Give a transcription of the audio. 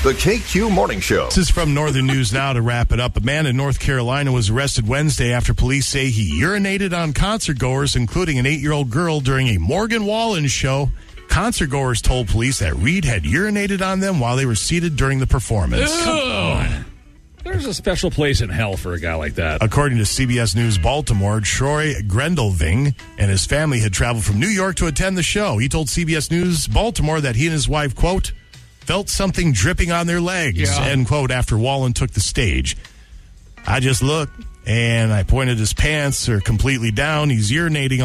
The KQ Morning Show. This is from Northern News Now to wrap it up. A man in North Carolina was arrested Wednesday after police say he urinated on concertgoers, including an 8-year-old girl, during a Morgan Wallen show. Concertgoers told police that Reed had urinated on them while they were seated during the performance. Come on. There's a special place in hell for a guy like that. According to CBS News Baltimore, Troy Grendelving and his family had traveled from New York to attend the show. He told CBS News Baltimore that he and his wife, quote, felt something dripping on their legs, end quote, after Wallen took the stage. I just looked, and I pointed his pants are completely down. He's urinating